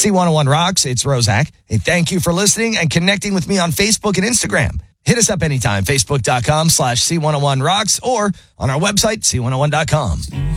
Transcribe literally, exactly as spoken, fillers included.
C one oh one Rocks, it's Rozak. Hey, thank you for listening and connecting with me on Facebook and Instagram. Hit us up anytime, facebook.com slash C101 Rocks or on our website, C one oh one dot com.